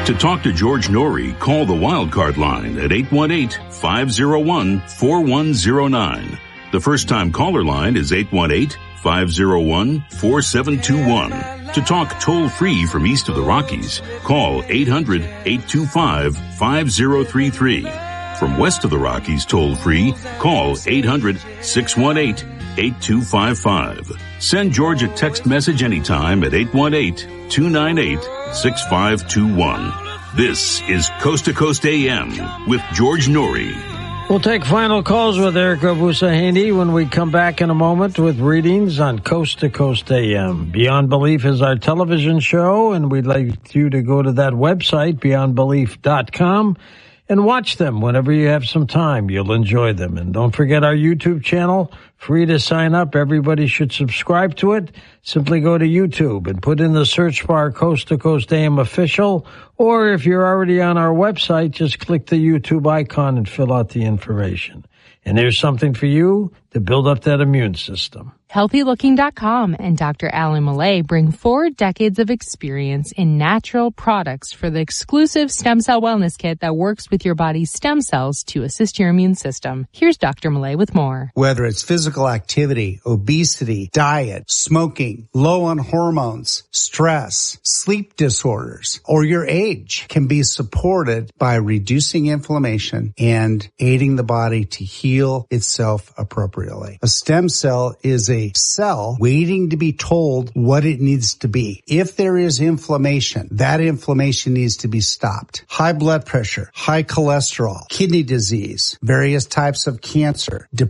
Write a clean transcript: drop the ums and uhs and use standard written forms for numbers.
To talk to George Norrie, call the Wildcard line at 818-501-4109. The first-time caller line is 818-501-4721. To talk toll-free from east of the Rockies, call 800-825-5033. From west of the Rockies toll-free, call 800-618-8255. Send George a text message anytime at 818-298-6521. This is Coast to Coast AM with George Norrie. We'll take final calls with Erica Busahaney when we come back in a moment with readings on Coast to Coast AM. Beyond Belief is our television show, and we'd like you to go to that website, beyondbelief.com, and watch them whenever you have some time. You'll enjoy them. And don't forget our YouTube channel, free to sign up. Everybody should subscribe to it. Simply go to YouTube and put in the search bar Coast to Coast AM Official. Or if you're already on our website, just click the YouTube icon and fill out the information. And there's something for you to build up that immune system. HealthyLooking.com and Dr. Alan Millay bring 4 decades of experience in natural products for the exclusive stem cell wellness kit that works with your body's stem cells to assist your immune system. Here's Dr. Millay with more. Whether it's physical activity, obesity, diet, smoking, low on hormones, stress, sleep disorders, or your age can be supported by reducing inflammation and aiding the body to heal itself appropriately. A stem cell is a cell waiting to be told what it needs to be. If there is inflammation, that inflammation needs to be stopped. High blood pressure, high cholesterol, kidney disease, various types of cancer,